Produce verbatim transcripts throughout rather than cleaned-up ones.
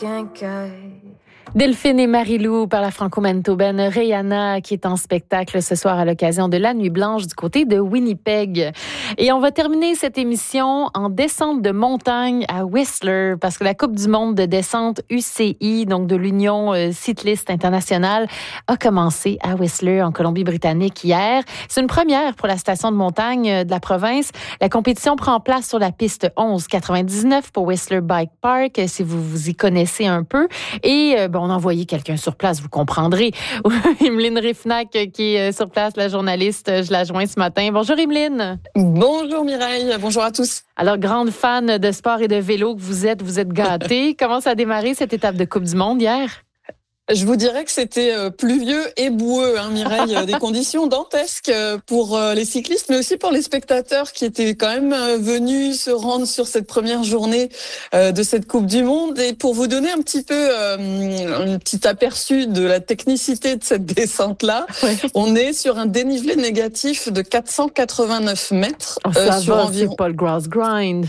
Delphine et Marie-Lou par la franco-manitobaine Rihanna qui est en spectacle ce soir à l'occasion de la Nuit Blanche du côté de Winnipeg. Et on va terminer cette émission en descente de montagne à Whistler parce que la Coupe du monde de descente U C I, donc de l'Union cycliste internationale, a commencé à Whistler en Colombie-Britannique hier. C'est une première pour la station de montagne de la province. La compétition prend place sur la piste onze quatre-vingt-dix-neuf pour Whistler Bike Park, si vous vous y connaissez un peu. Et bon, on a envoyé quelqu'un sur place, vous comprendrez. Emeline Riffnac, qui est sur place, la journaliste, je la joins ce matin. Bonjour Emeline. Bonjour Mireille, bonjour à tous. Alors, grande fan de sport et de vélo que vous êtes, vous êtes gâtés. Comment ça a démarré cette étape de Coupe du monde hier? Je vous dirais que c'était pluvieux et boueux, hein, Mireille, des conditions dantesques pour les cyclistes, mais aussi pour les spectateurs qui étaient quand même venus se rendre sur cette première journée de cette Coupe du monde. Et pour vous donner un petit peu un petit aperçu de la technicité de cette descente-là, ouais. On est sur un dénivelé négatif de quatre cent quatre-vingt-neuf mètres. Oh, ça euh, sur va, environ... c'est pas le grass grind.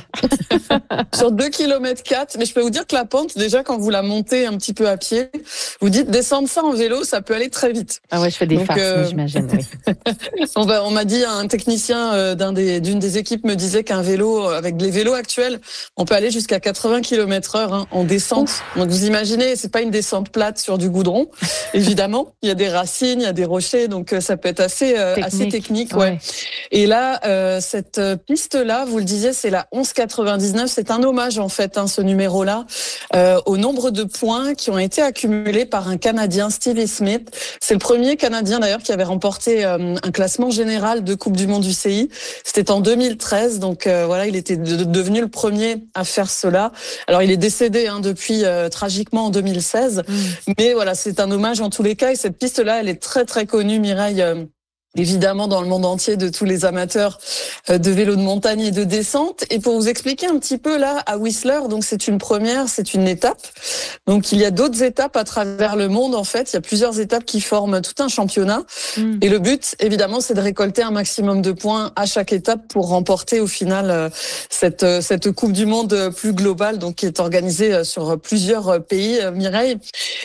Sur deux virgule quatre kilomètres, mais je peux vous dire que la pente, déjà quand vous la montez un petit peu à pied, vous dites descendre ça en vélo, ça peut aller très vite. Ah ouais, je fais des Donc, farces, euh... j'imagine, oui. on, va, on m'a dit, un technicien euh, d'un des, d'une des équipes me disait qu'un vélo, avec les vélos actuels, on peut aller jusqu'à quatre-vingts kilomètres heure hein, en descente. Ouf. Donc vous imaginez, c'est pas une descente plate sur du goudron, évidemment. Il y a des racines, il y a des rochers, donc ça peut être assez, euh, technique. assez technique. Ouais. ouais. Et là, euh, cette piste-là, vous le disiez, c'est la onze quatre-vingt-dix-neuf. C'est un hommage, en fait, hein, ce numéro-là, euh, au nombre de points qui ont été accumulés par un Canadien, Stevie Smith. C'est le premier Canadien d'ailleurs qui avait remporté euh, un classement général de Coupe du Monde U C I. C'était en deux mille treize, donc euh, voilà, il était de, devenu le premier à faire cela. Alors il est décédé hein, depuis euh, tragiquement en deux mille seize, mmh. mais voilà, c'est un hommage en tous les cas. Et cette piste-là, elle est très très connue, Mireille. Euh, Évidemment, dans le monde entier, de tous les amateurs de vélo de montagne et de descente. Et pour vous expliquer un petit peu là, à Whistler, donc c'est une première, c'est une étape. Donc il y a d'autres étapes à travers le monde. En fait, il y a plusieurs étapes qui forment tout un championnat. Mmh. Et le but, évidemment, c'est de récolter un maximum de points à chaque étape pour remporter au final cette cette Coupe du Monde plus globale, donc qui est organisée sur plusieurs pays. Mireille.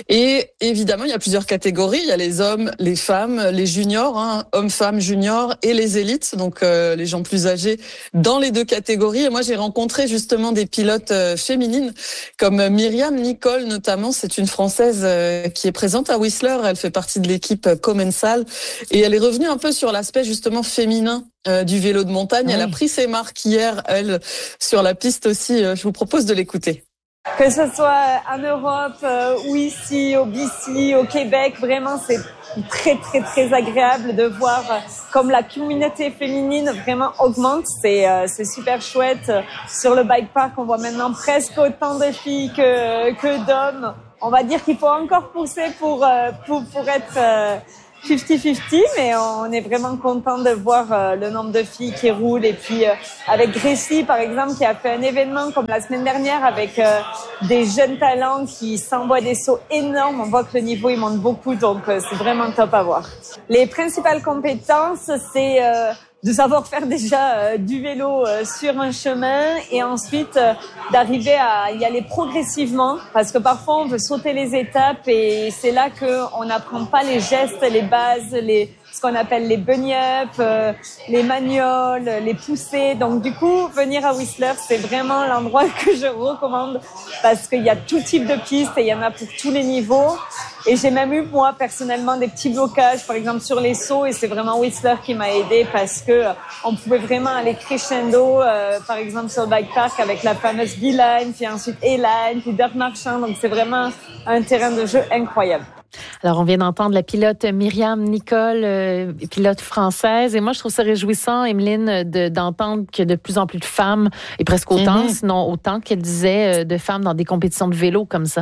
Et évidemment, il y a plusieurs catégories. Il y a les hommes, les femmes, les juniors. Hein, hommes-femmes juniors et les élites, donc euh, les gens plus âgés dans les deux catégories. Et moi, j'ai rencontré justement des pilotes euh, féminines comme Myriam Nicole notamment. C'est une Française euh, qui est présente à Whistler. Elle fait partie de l'équipe Commensal et elle est revenue un peu sur l'aspect justement féminin euh, du vélo de montagne. Oui. Elle a pris ses marques hier, elle, sur la piste aussi. Euh, je vous propose de l'écouter. Que ce soit en Europe euh, ou ici, au B C, au Québec, vraiment c'est très très très agréable de voir euh, comme la communauté féminine vraiment augmente. C'est euh, c'est super chouette. Sur le bike park, on voit maintenant presque autant de filles que que d'hommes. On va dire qu'il faut encore pousser pour euh, pour pour être euh, cinquante cinquante, mais on est vraiment content de voir euh, le nombre de filles qui roulent. Et puis euh, avec Gracie, par exemple, qui a fait un événement comme la semaine dernière avec euh, des jeunes talents qui s'envoient des sauts énormes. On voit que le niveau, il monte beaucoup, donc euh, c'est vraiment top à voir. Les principales compétences, c'est euh, de savoir faire déjà euh, du vélo euh, sur un chemin et ensuite euh, d'arriver à y aller progressivement, parce que parfois on veut sauter les étapes et c'est là qu'on n'apprend pas les gestes, les bases, les ce qu'on appelle les bunny-up, euh, les magnoles, les poussées. Donc du coup, venir à Whistler, c'est vraiment l'endroit que je recommande parce qu'il y a tout type de pistes et il y en a pour tous les niveaux. Et j'ai même eu, moi, personnellement, des petits blocages, par exemple, sur les sauts. Et c'est vraiment Whistler qui m'a aidé parce que on pouvait vraiment aller crescendo, euh, par exemple, sur le bike park avec la fameuse B-line, puis ensuite A-line, puis dirt marchand. Donc, c'est vraiment un terrain de jeu incroyable. Alors, on vient d'entendre la pilote Myriam Nicole, euh, pilote française. Et moi, je trouve ça réjouissant, Emeline, de, d'entendre que de plus en plus de femmes, et presque autant, mm-hmm. sinon autant qu'elle disait, euh, de femmes dans des compétitions de vélo comme ça.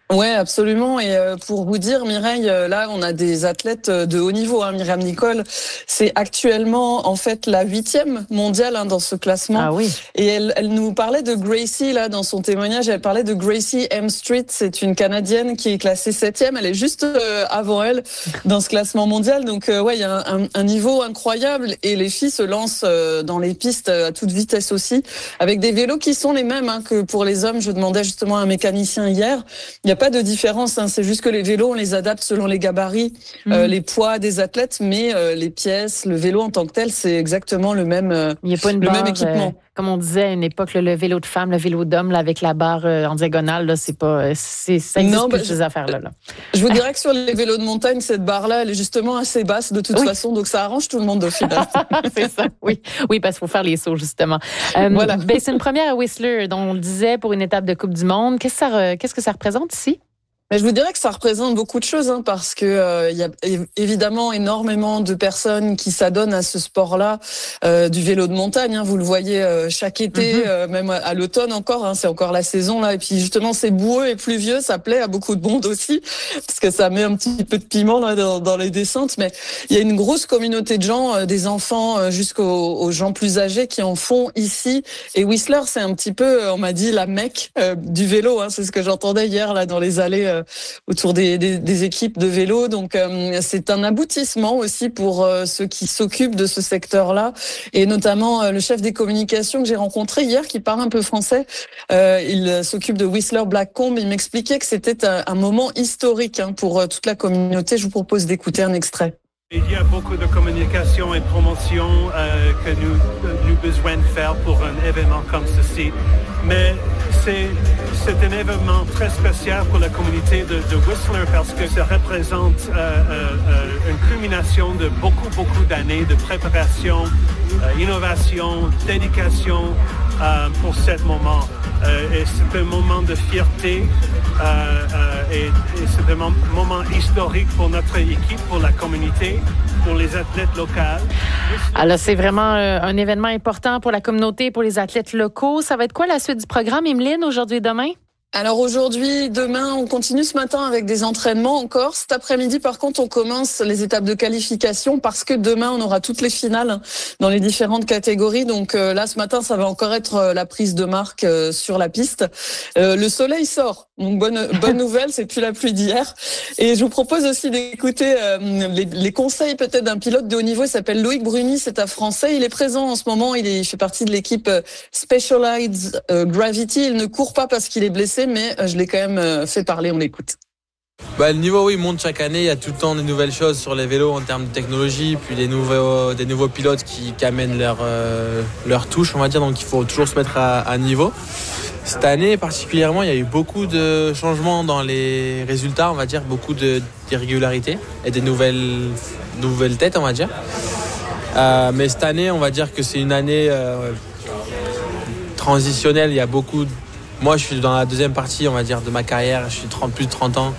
Ouais, absolument. Et euh, pour vous dire, Mireille, euh, là, on a des athlètes de haut niveau. Hein. Myriam Nicole, c'est actuellement en fait la huitième mondiale hein, dans ce classement. Ah oui. Et elle, elle nous parlait de Gracie là dans son témoignage. Elle parlait de Gracie M Street. C'est une Canadienne qui est classée septième. Elle est juste euh, avant elle dans ce classement mondial. Donc euh, ouais, il y a un, un niveau incroyable. Et les filles se lancent euh, dans les pistes à toute vitesse aussi, avec des vélos qui sont les mêmes hein, que pour les hommes. Je demandais justement à un mécanicien hier. Il y a pas de différence, hein. C'est juste que les vélos, on les adapte selon les gabarits, mmh. euh, les poids des athlètes, mais euh, les pièces, le vélo en tant que tel, c'est exactement le même, euh, Il y a pas une le barre, même équipement. Euh, comme on disait à une époque, le, le vélo de femme, le vélo d'homme, là, avec la barre euh, en diagonale, là, c'est pas, c'est, ça existe non, plus bah, ces je, affaires-là. Là. Je vous dirais que sur les vélos de montagne, cette barre-là, elle est justement assez basse de toute oui. façon, donc ça arrange tout le monde au final. C'est ça, oui, oui, parce qu'il faut faire les sauts justement. Euh, voilà. Ben, c'est une première à Whistler, dont on le disait pour une étape de Coupe du Monde. Qu'est-ce que ça, qu'est-ce que ça représente ici? Mais je vous dirais que ça représente beaucoup de choses, hein, parce que euh, y a évidemment énormément de personnes qui s'adonnent à ce sport-là, euh, du vélo de montagne. Hein, vous le voyez euh, chaque été, mm-hmm. euh, même à l'automne encore. Hein, c'est encore la saison là. Et puis justement, c'est boueux et pluvieux, ça plaît à beaucoup de monde aussi, parce que ça met un petit peu de piment là dans, dans les descentes. Mais il y a une grosse communauté de gens, euh, des enfants euh, jusqu'aux aux gens plus âgés, qui en font ici. Et Whistler, c'est un petit peu, on m'a dit, la Mecque euh, du vélo. Hein, c'est ce que j'entendais hier là dans les allées. Euh, autour des, des, des équipes de vélo. Donc, euh, c'est un aboutissement aussi pour euh, ceux qui s'occupent de ce secteur-là. Et notamment, euh, le chef des communications que j'ai rencontré hier, qui parle un peu français, euh, il s'occupe de Whistler Blackcomb. Il m'expliquait que c'était un, un moment historique hein, pour euh, toute la communauté. Je vous propose d'écouter un extrait. Il y a beaucoup de communication et de promotion euh, que nous nous besoin de faire pour un événement comme ceci. Mais c'est c'est un événement très spécial pour la communauté de, de Whistler parce que ça représente euh, euh, une culmination de beaucoup beaucoup d'années de préparation, euh, innovation, dédication euh, pour ce moment. Euh, et c'est un moment de fierté euh, euh, et, et c'est un moment historique pour notre équipe, pour la communauté, pour les athlètes locaux. Alors, c'est vraiment euh, un événement important pour la communauté, pour les athlètes locaux. Ça va être quoi la suite du programme, Emeline, aujourd'hui et demain? Alors aujourd'hui, demain, on continue ce matin avec des entraînements encore. Cet après-midi, par contre, on commence les étapes de qualification parce que demain, on aura toutes les finales dans les différentes catégories. Donc euh, là, ce matin, ça va encore être la prise de marque euh, sur la piste. Euh, le soleil sort. Donc bonne bonne nouvelle, c'est plus la pluie d'hier. Et je vous propose aussi d'écouter euh, les, les conseils peut-être d'un pilote de haut niveau. Il s'appelle Loïc Bruni, c'est un Français. Il est présent en ce moment. Il, est, il fait partie de l'équipe Specialized Gravity. Il ne court pas parce qu'il est blessé, mais je l'ai quand même fait parler. On l'écoute. Bah, le niveau oui monte chaque année. Il y a tout le temps des nouvelles choses sur les vélos en termes de technologie, puis des nouveaux des nouveaux pilotes qui, qui amènent leur euh, leur touche, on va dire. Donc il faut toujours se mettre à, à niveau. Cette année particulièrement, il y a eu beaucoup de changements dans les résultats, on va dire, beaucoup de, d'irrégularités et des nouvelles, nouvelles têtes, on va dire. Euh, mais cette année, on va dire que c'est une année euh, transitionnelle. Il y a beaucoup. De... Moi, je suis dans la deuxième partie, on va dire, de ma carrière. Je suis trente, plus de trente ans.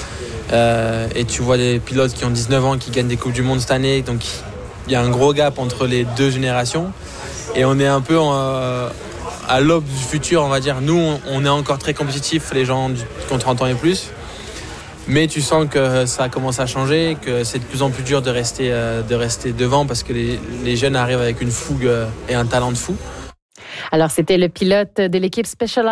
Euh, et tu vois des pilotes qui ont dix-neuf ans qui gagnent des Coupes du Monde cette année. Donc, il y a un gros gap entre les deux générations. Et on est un peu... En, euh, à l'aube du futur, on va dire. Nous, on est encore très compétitifs, les gens qui ont trente ans et plus. Mais tu sens que ça commence à changer, que c'est de plus en plus dur de rester, de rester devant parce que les, les jeunes arrivent avec une fougue et un talent de fou. Alors, c'était le pilote de l'équipe Specialized